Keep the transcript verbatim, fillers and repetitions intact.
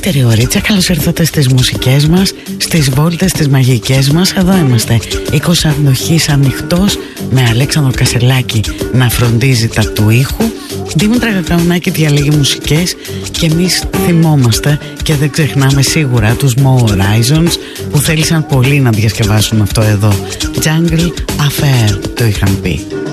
Δεύτερη ωρίτσα, καλώς ήρθατε στις μουσικές μας, στις βόλτες τις μαγικές μας. Εδώ είμαστε, οίκος Αντοχής ανοιχτός, με Αλέξανδρο Κασελάκη να φροντίζει τα του ήχου, Δήμητρα Κακαουνάκη διαλέγει μουσικές, και εμείς θυμόμαστε και δεν ξεχνάμε σίγουρα τους Mo Horizons, που θέλησαν πολύ να διασκευάσουν αυτό εδώ. Jungle Affair το είχαν πει.